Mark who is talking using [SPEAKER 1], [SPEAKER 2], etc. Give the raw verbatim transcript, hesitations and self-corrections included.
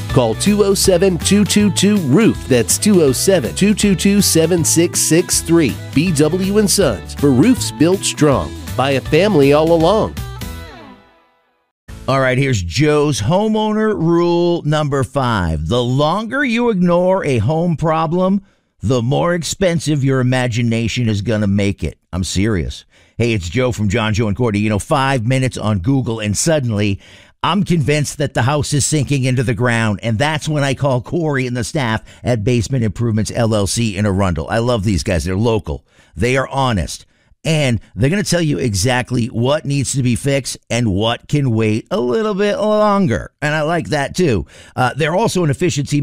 [SPEAKER 1] Call two oh seven, two two two, roof. That's two oh seven, two two two, seven six six three. B W and Sons, for roofs built strong by a family all along.
[SPEAKER 2] All right, here's Joe's homeowner rule number five. The longer you ignore a home problem, the more expensive your imagination is going to make it. I'm serious. Hey, it's Joe from John, Joe, and Courtney. You know, five minutes on Google, and suddenly I'm convinced that the house is sinking into the ground. And that's when I call Corey and the staff at Basement Improvements, L L C in Arundel. I love these guys. They're local. They are honest. And they're going to tell you exactly what needs to be fixed and what can wait a little bit longer. And I like that, too. Uh, they're also an efficiency